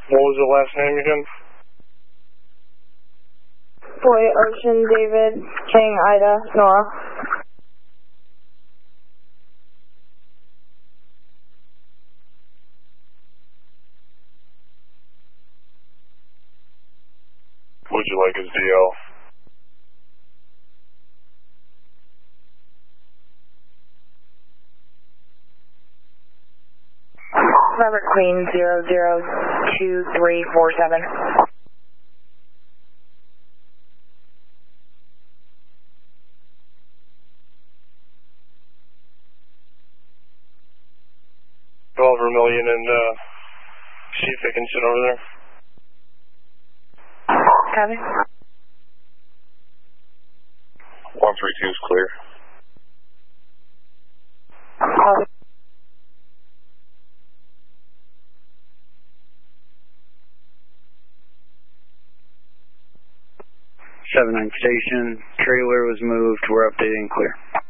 What was the last name again? Boy, Ocean, David, King, Ida, Nora. Would you like his DL? Robert Queen, 002347. Vermilion and see if they can sit over there. Copy. 132 is clear. Copy. Seven 9 station, trailer was moved, we're updating clear.